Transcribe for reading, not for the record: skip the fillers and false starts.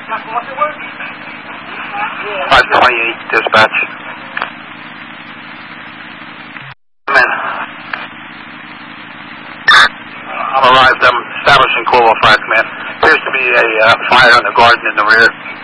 528 dispatch. Come in. I'm arrived. I'm establishing call off fire command. Appears to be a fire in the garden in the rear.